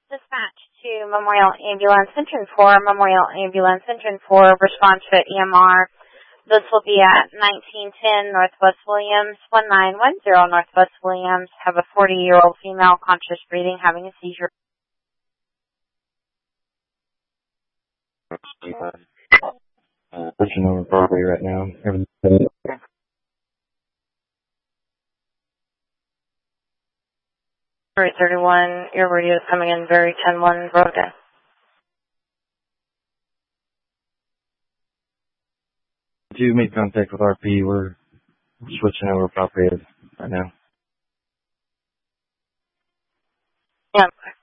Dispatch to Memorial Ambulance, Engine 4, Memorial Ambulance, Engine 4, respond to EMR. This will be at 1910 Northwest Williams, 1910 Northwest Williams. Have a 40-year-old female, conscious breathing, having a seizure. Pushing over property right now. Everything. 331, your radio is coming in very 10-1, broken. To make contact with RP, we're switching over property right now. Yeah.